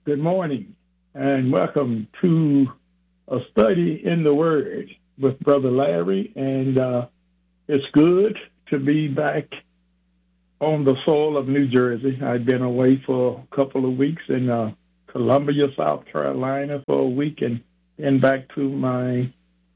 Good morning, and welcome to a study in the Word with Brother Larry. And it's good to be back on the soil of New Jersey. I've been away for a couple of weeks in Columbia, South Carolina for a week, and then back to my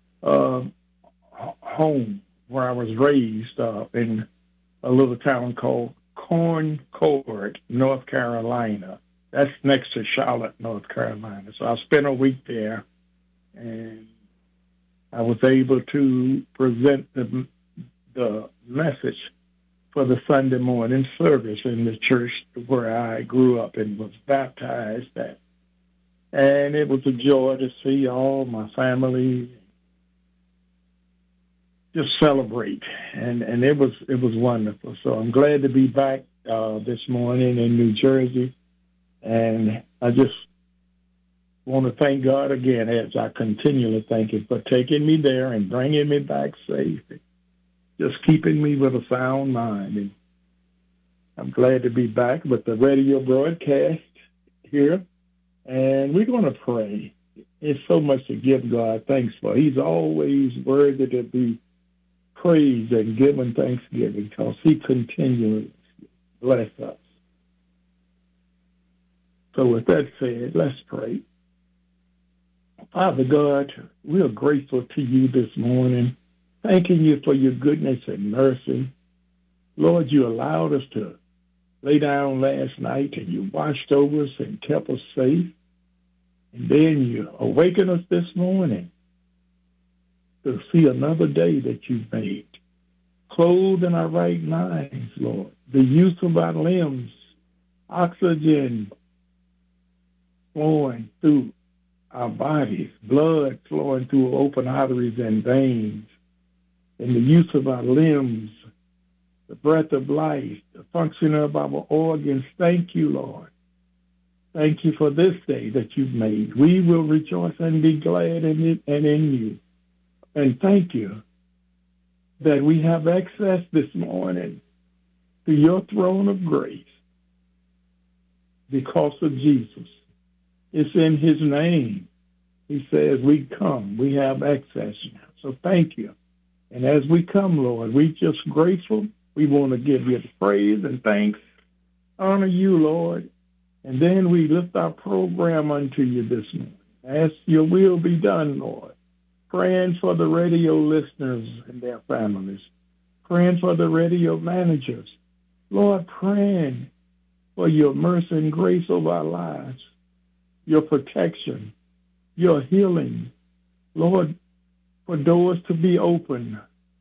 home where I was raised in a little town called Concord, North Carolina. That's next to Charlotte, North Carolina. So I spent a week there, and I was able to present the message for the Sunday morning service in the church where I grew up and was baptized at. And it was a joy to see all my family just celebrate, and it was wonderful. So I'm glad to be back this morning in New Jersey, and I just want to thank God again, as I continually thank Him for taking me there and bringing me back safe, just keeping me with a sound mind. And I'm glad to be back with the radio broadcast here, and we're going to pray. It's so much to give God thanks for. He's always worthy to be praised and given thanksgiving because He continually bless us. So with that said, let's pray. Father God, we are grateful to You this morning, thanking You for Your goodness and mercy. Lord, You allowed us to lay down last night, and You watched over us and kept us safe. And then You awakened us this morning to see another day that You've made. Clothed in our right minds, Lord. The use of our limbs, oxygen flowing through our bodies, blood flowing through open arteries and veins, and the use of our limbs, the breath of life, the function of our organs. Thank You, Lord. Thank You for this day that You've made. We will rejoice and be glad in it and in You. And thank You that we have access this morning to Your throne of grace because of Jesus. It's in His name. He says we come. We have access now. So thank You. And as we come, Lord, we just grateful. We want to give You the praise and thanks, honor You, Lord. And then we lift our program unto You this morning. Ask Your will be done, Lord. Praying for the radio listeners and their families. Praying for the radio managers. Lord, praying for Your mercy and grace over our lives. Your protection. Your healing. Lord, for doors to be open.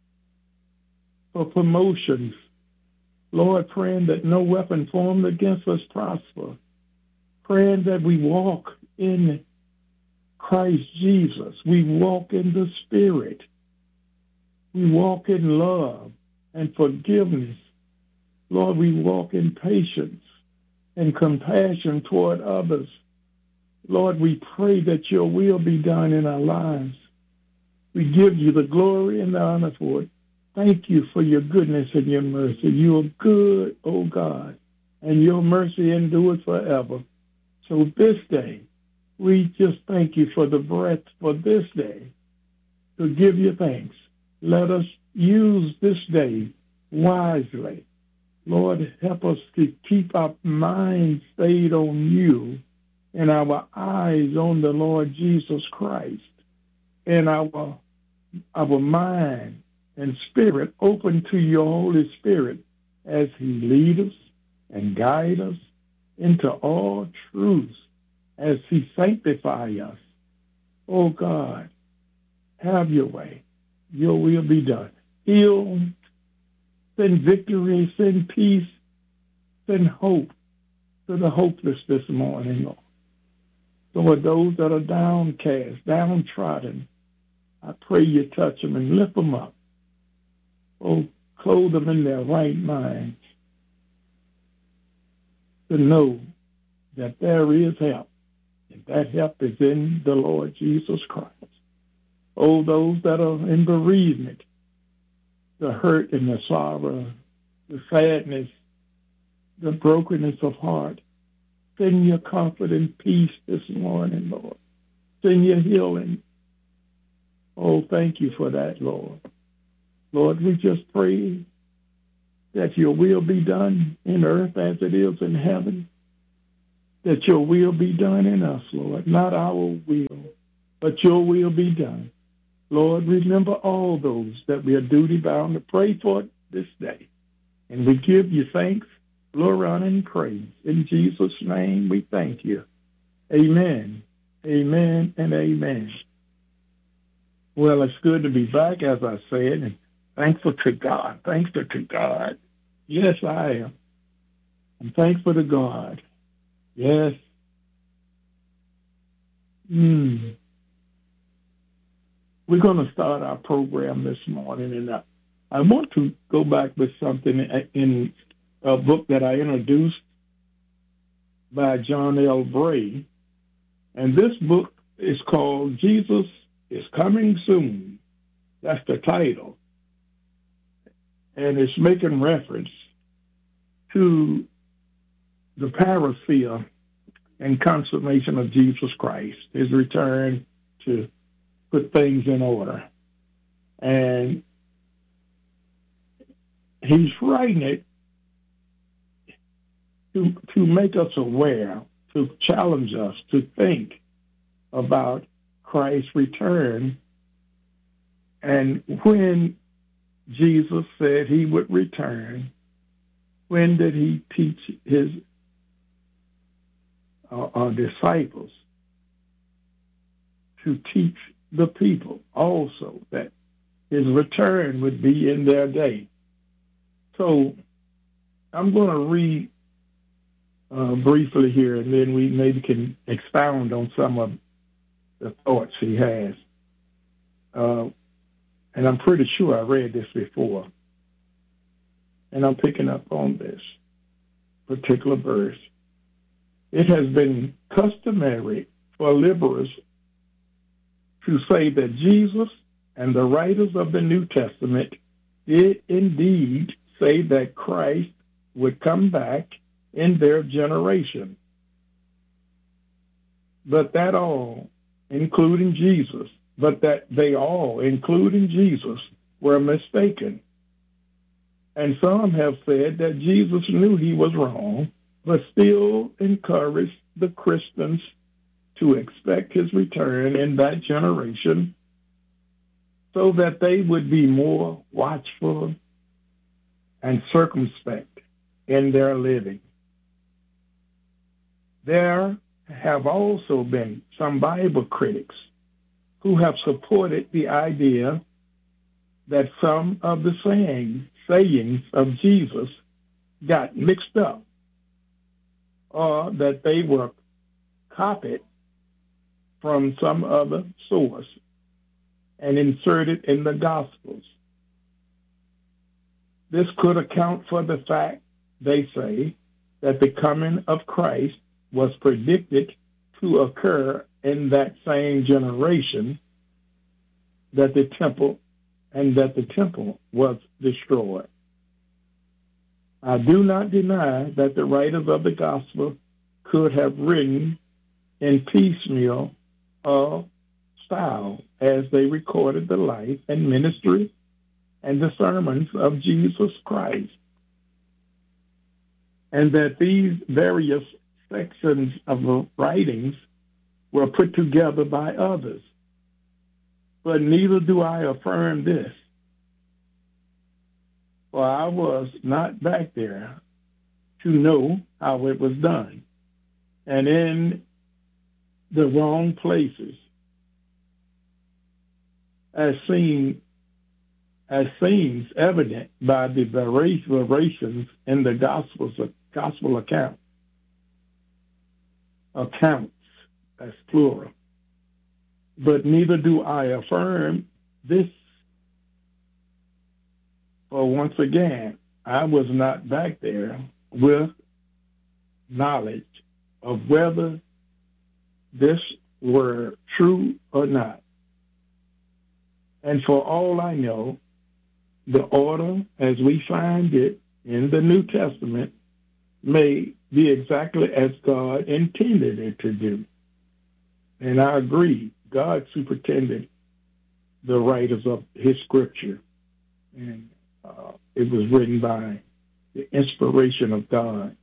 For promotions. Lord, praying that no weapon formed against us prosper. Praying that we walk in Christ Jesus. We walk in the Spirit. We walk in love and forgiveness. Lord, we walk in patience and compassion toward others. Lord, we pray that Your will be done in our lives. We give You the glory and the honor for it. Thank You for Your goodness and Your mercy. You are good, O God, and Your mercy endures forever. So this day, we just thank You for the breath for this day to give You thanks. Let us use this day wisely. Lord, help us to keep our minds stayed on You and our eyes on the Lord Jesus Christ, and our mind and spirit open to Your Holy Spirit as He leads us and guides us into all truths, as He sanctifies us. Oh God, have Your way. Your will be done. Heal, send victory, send peace, send hope to the hopeless this morning, Lord. Lord, those that are downcast, downtrodden, I pray You touch them and lift them up. Oh, clothe them in their right minds to know that there is help, and that help is in the Lord Jesus Christ. Oh, those that are in bereavement, the hurt and the sorrow, the sadness, the brokenness of heart, Send your comfort and peace this morning, Lord. Send your healing. Oh, thank you for that, Lord. Lord, we just pray that your will be done in earth as it is in heaven. That your will be done in us, Lord. Not our will, but your will be done. Lord, remember all those that we are duty bound to pray for this day. And we give you thanks, glory, honor, and praise. In Jesus' name we thank you. Amen. Amen and amen. Well, it's good to be back, as I said, and thankful to God. Thankful to God. Yes, I am. I'm thankful to God. Yes. We're going to start our program this morning, and I want to go back with something in a book that I introduced by John L. Bray. And this book is called Jesus is Coming Soon. That's the title. And it's making reference to the parousia and consummation of Jesus Christ, his return to put things in order. And he's writing it to make us aware, to challenge us to think about Christ's return. And when Jesus said he would return, when did he teach his disciples to teach the people also that his return would be in their day? So I'm going to read briefly here, and then we maybe can expound on some of the thoughts he has. And I'm pretty sure I read this before. And I'm picking up on this particular verse. It has been customary for liberals to say that Jesus and the writers of the New Testament did indeed say that Christ would come back in their generation. But that all, including Jesus, were mistaken. And some have said that Jesus knew he was wrong, but still encouraged the Christians to expect his return in that generation so that they would be more watchful and circumspect in their living. There have also been some Bible critics who have supported the idea that some of the sayings of Jesus got mixed up, or that they were copied from some other source and inserted in the Gospels. This could account for the fact, they say, that the coming of Christ was predicted to occur in that same generation, that the temple was destroyed. I do not deny that the writers of the gospel could have written in piecemeal style as they recorded the life and ministry and the sermons of Jesus Christ, and that these various sections of the writings were put together by others. But neither do I affirm this, for I was not back there to know how it was done, and in the wrong places, as seems evident by the variations in the gospel accounts, as plural. But neither do I affirm this, for once again, I was not back there with knowledge of whether this were true or not. And for all I know, the order as we find it in the New Testament may be exactly as God intended it to do. And I agree, God superintended the writers of his scripture. And it was written by the inspiration of God.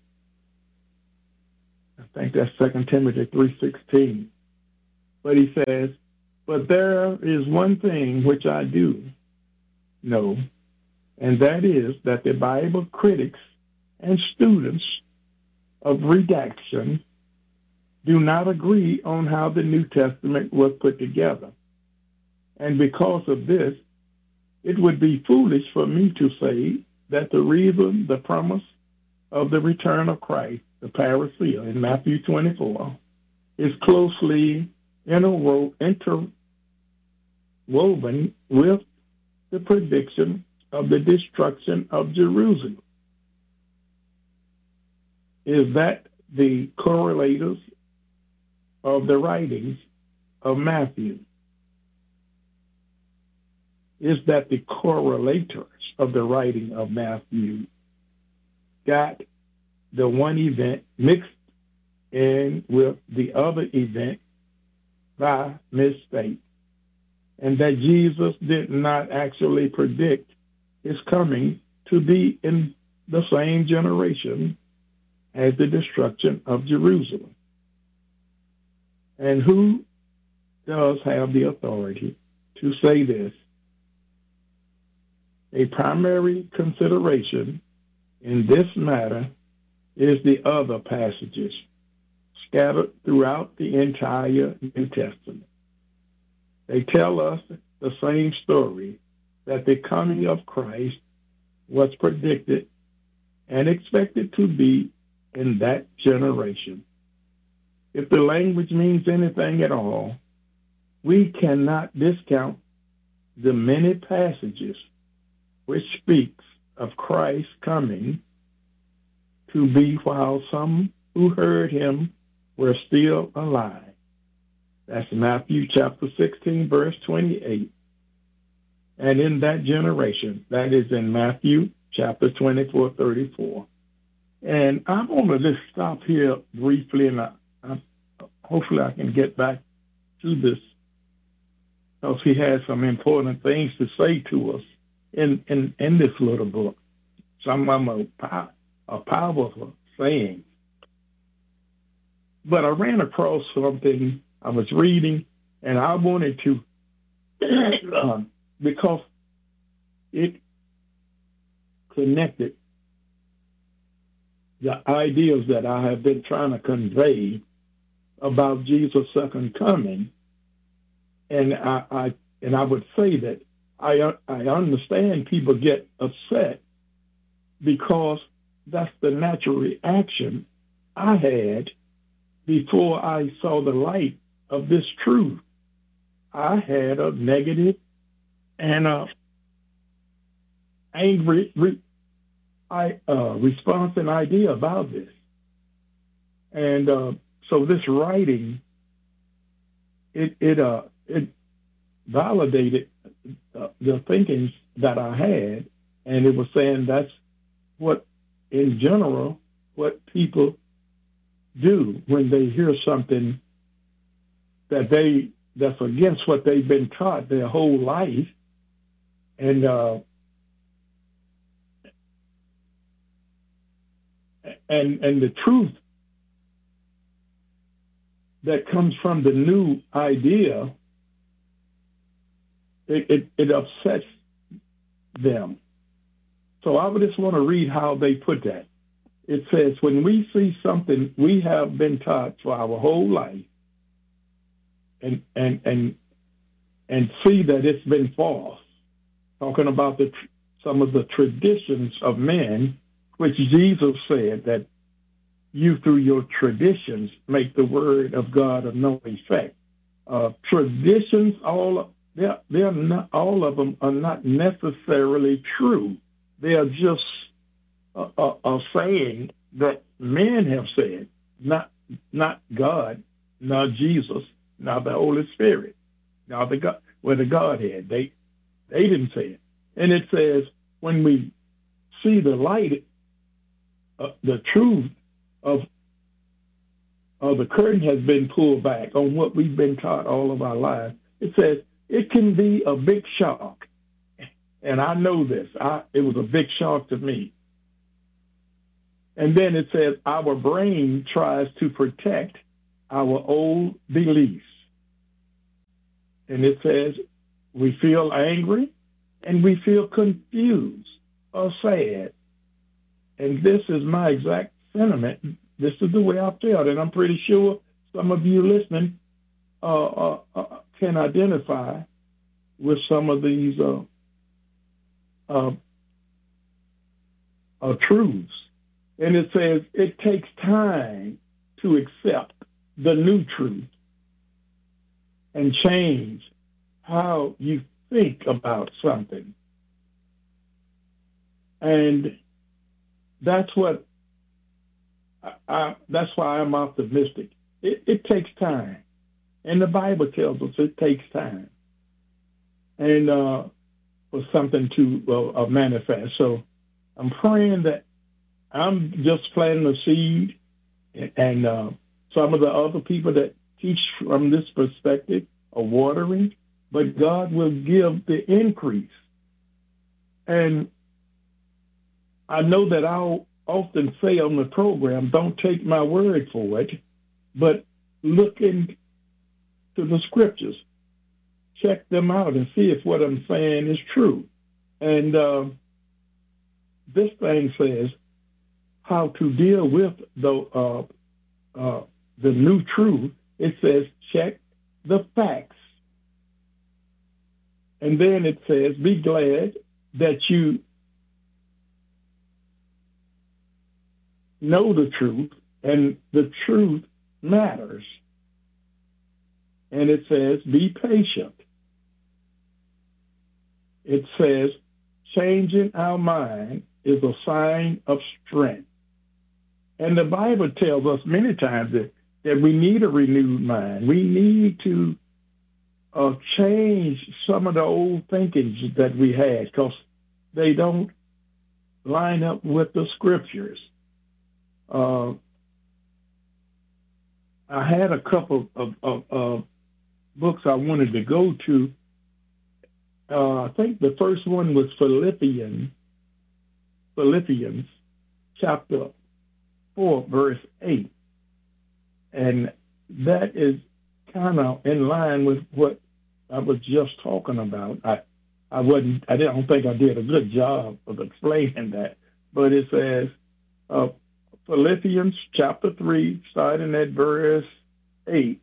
I think that's 2 Timothy 3:16. But he says, but there is one thing which I do know, and that is that the Bible critics and students of redaction do not agree on how the New Testament was put together. And because of this, it would be foolish for me to say that the reason the promise of the return of Christ, the parousia in Matthew 24, is closely interwoven with the prediction of the destruction of Jerusalem is that the correlators of the writings of Matthew is that the correlators of the writing of Matthew got the one event mixed in with the other event by mistake, and that Jesus did not actually predict his coming to be in the same generation as the destruction of Jerusalem. And who does have the authority to say this? A primary consideration in this matter is the other passages scattered throughout the entire New Testament. They tell us the same story, that the coming of Christ was predicted and expected to be in that generation. If the language means anything at all, we cannot discount the many passages which speaks of Christ coming to be while some who heard him were still alive. That's Matthew chapter 16, verse 28. And in that generation, that is in Matthew chapter 24, 34. And I'm going to just stop here briefly, and hopefully I can get back to this, because he has some important things to say to us in this little book. Some of them are powerful sayings. But I ran across something I was reading, and I wanted to, because it connected the ideas that I have been trying to convey about Jesus' second coming. And I would say that I understand people get upset because that's the natural reaction I had before I saw the light of this truth. I had a negative and a angry response and idea about this. And so this writing, it validated the thinking that I had, and it was saying that's what, in general, what people do when they hear something that's against what they've been taught their whole life, and the truth that comes from the new idea, it upsets them. So I would just want to read how they put that. It says, when we see something we have been taught for our whole life and see that it's been false, talking about some of the traditions of men, which Jesus said that you through your traditions make the word of God of no effect. Traditions, all of them are not necessarily true. They are just a saying that men have said, not God, not Jesus, not the Holy Spirit, not the Godhead. They didn't say it. And it says, when we see the light, the truth of the curtain has been pulled back on what we've been taught all of our lives. It says it can be a big shock. And I know this. It was a big shock to me. And then it says our brain tries to protect our old beliefs. And it says we feel angry and we feel confused or sad. And this is my exact sentiment. This is the way I felt. And I'm pretty sure some of you listening can identify with some of these truths. And it says it takes time to accept the new truth and change how you think about something. And that's what that's why I'm optimistic. It takes time. And the Bible tells us it takes time. And for something to manifest. So I'm praying that I'm just planting a seed, and some of the other people that teach from this perspective are watering, but God will give the increase. And I know that I'll often say on the program, don't take my word for it, but look into the scriptures. Check them out and see if what I'm saying is true. And this thing says how to deal with the new truth. It says check the facts. And then it says be glad that you know the truth, and the truth matters. And it says be patient. It says changing our mind is a sign of strength. And the Bible tells us many times that we need a renewed mind. We need to change some of the old thinkings that we had because they don't line up with the scriptures. I had a couple of books I wanted to go to. I think the first one was Philippians chapter 4, verse 8. And that is kind of in line with what I was just talking about. I don't think I did a good job of explaining that, but it says, Philippians chapter 3, starting at verse 8.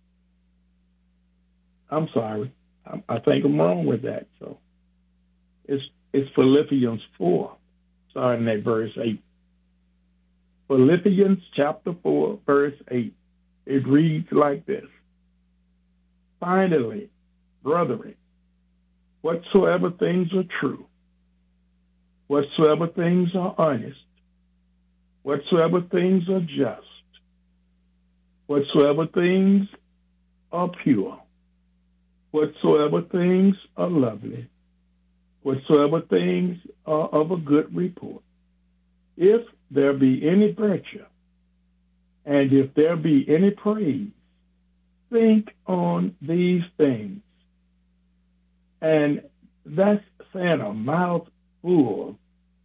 I'm sorry. I think I'm wrong with that. So it's Philippians 4, starting at verse 8. Philippians chapter 4, verse 8. It reads like this. Finally, brethren, whatsoever things are true, whatsoever things are honest, whatsoever things are just, whatsoever things are pure, whatsoever things are lovely, whatsoever things are of a good report, if there be any virtue, and if there be any praise, think on these things. And that's saying a mouthful.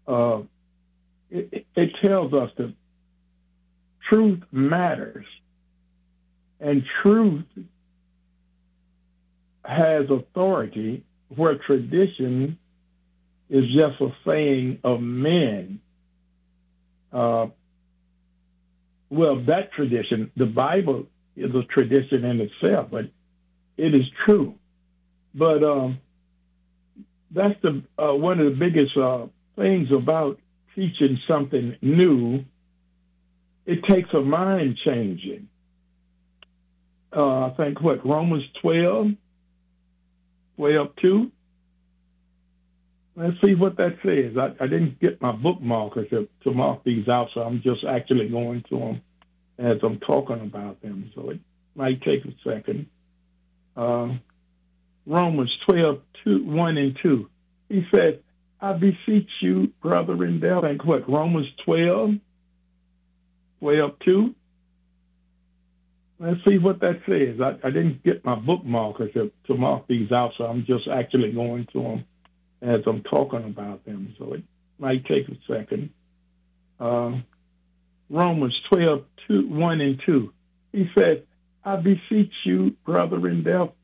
It tells us that truth matters, and truth has authority where tradition is just a saying of men. Well, that tradition, the Bible is a tradition in itself, but it is true. But that's the one of the biggest things about teaching something new. It takes a mind changing. I think Romans 12:2. Let's see what that says. I didn't get my bookmarker to mark these out, so I'm just actually going to them as I'm talking about them. So it might take a second. Romans 12:1 and 2. He said, I beseech you, brethren, I think Romans 12, 12:2. Let's see what that says. I didn't get my bookmarkers to mark these out, so I'm just actually going to them as I'm talking about them. So it might take a second. Romans 12:1 and 2. He said, I beseech you, brethren,